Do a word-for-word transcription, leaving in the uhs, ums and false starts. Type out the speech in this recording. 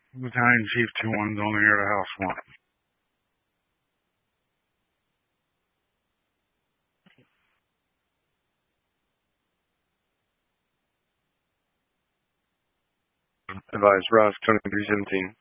Battalion Chief two one's only here to house one. Advise Ross twenty-three seventeen.